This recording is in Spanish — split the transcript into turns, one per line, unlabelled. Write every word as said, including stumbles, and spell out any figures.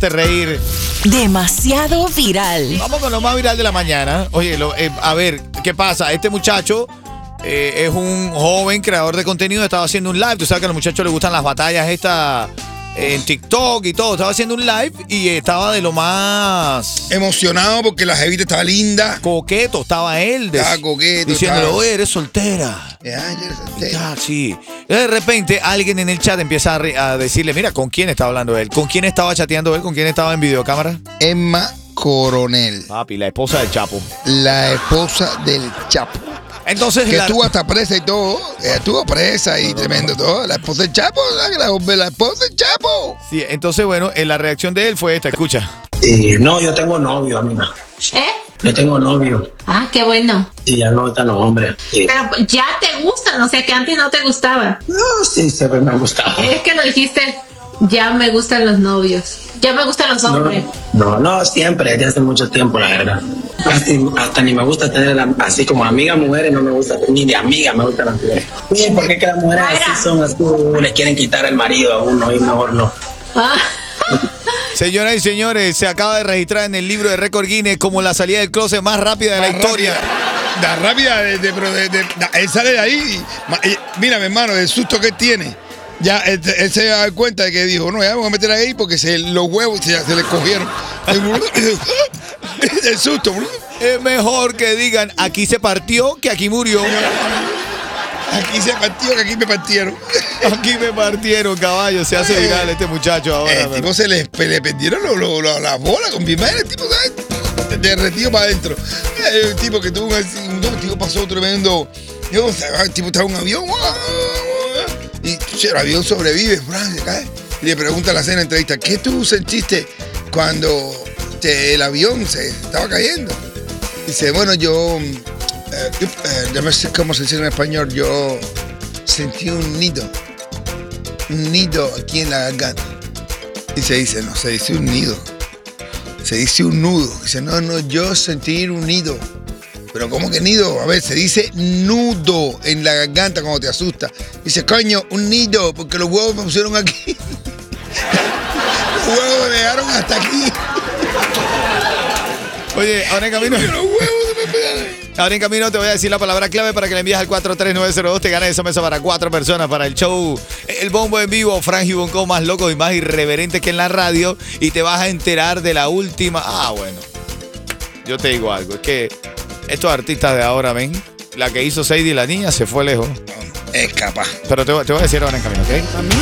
hazte reír.
Demasiado viral.
Vamos con lo más viral de la mañana. Oye, lo, eh, a ver, ¿qué pasa? Este muchacho eh, es un joven creador de contenido, estaba haciendo un live. Tú sabes que a los muchachos les gustan las batallas estas en TikTok y todo. Estaba haciendo un live y estaba de lo más
emocionado porque la jevita estaba linda.
Coqueto, estaba él.
Estaba coqueto.
Diciéndole,
estaba...
oye, eres soltera.
Ya, ya eres soltera.
Ya, sí. Y de repente alguien en el chat empieza a, re- a decirle, mira, ¿con quién estaba hablando él? ¿Con quién estaba chateando él? ¿Con quién estaba en videocámara?
Emma Coronel.
Papi, la esposa del Chapo.
La esposa del Chapo.
Entonces,
que
la...
estuvo hasta presa y todo. Ella estuvo presa y tremendo todo. La esposa del Chapo, la, la, la esposa del Chapo.
Sí, entonces, bueno, en la reacción de él fue esta, escucha.
Eh, no, yo tengo novio, amiga.
¿Eh?
Yo tengo novio.
Ah, qué bueno.
Y ya no están los hombres. Sí.
Pero ya te gustan, o sea que antes no te gustaba.
No, sí, siempre me ha gustado.
Es que lo dijiste, ya me gustan los novios. Ya me gustan los hombres.
No, no, no, siempre, desde hace mucho tiempo, la verdad. Hasta, hasta ni me gusta tener así como amigas mujeres, no me gusta, ni de amigas me gustan las mujeres. Sí, porque es que las mujeres así son, así, les quieren quitar el marido a uno y mejor no.
Ah.
Señoras y señores, se acaba de registrar en el libro de récord Guinness como la salida del closet más rápida de la historia.
La rápida, de, de, de, de, de, él sale de ahí. Y, y, mira, mi hermano, el susto que él tiene. Ya él, él se da cuenta de que dijo, no, ya vamos a meter ahí porque se, los huevos se, se le cogieron. El susto.
Es mejor que digan, aquí se partió que aquí murió.
Aquí se partió, que aquí me partieron.
Aquí me partieron, caballo. Se hace viral este muchacho ahora.
El tipo se le, le perdieron lo, lo, lo, las bolas con Bimel. El tipo, ¿sabes? Derretido para adentro. El tipo que tuvo un, un, un tipo pasó tremendo. El tipo estaba en un avión. Y el avión sobrevive. Se cae. Y le pregunta a la cena entrevista, ¿qué tú sentiste cuando te, el avión se estaba cayendo? Dice, bueno, yo... Eh, eh, no sé cómo se dice en español. Yo sentí un nido. Un nido aquí en la garganta. Y se dice, no, se dice un nido. Se dice un nudo. Dice, no, no, yo sentí un nido. Pero ¿cómo que nido? A ver, se dice nudo en la garganta cuando te asusta. Dice, coño, un nido, porque los huevos me pusieron aquí. Los huevos me llegaron hasta aquí.
Oye, ahora en camino...
Los huevos se me pegaron.
Ahora en camino te voy a decir la palabra clave para que le envíes al cuatro tres nueve cero dos. Te ganas esa mesa para cuatro personas para el show El Bombo en Vivo. Frank y Bonco más locos y más irreverentes que en la radio. Y te vas a enterar de la última. Ah, bueno. Yo te digo algo. Es que estos artistas de ahora, ven. La que hizo Sadie, la niña, se fue lejos.
Es capaz.
Pero te, te voy a decir ahora en camino, ¿ok?